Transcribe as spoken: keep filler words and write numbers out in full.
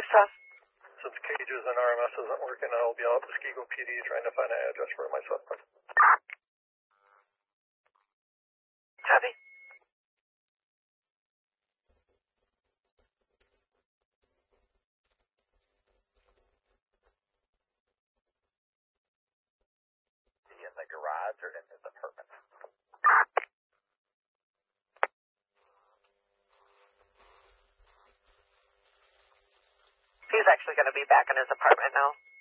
sir. Since cages and R M S isn't working, I'll be out at Muskego P D trying to find an address for my suspect. Copy. In the garage or in his apartment? He's actually going to be back in his apartment now.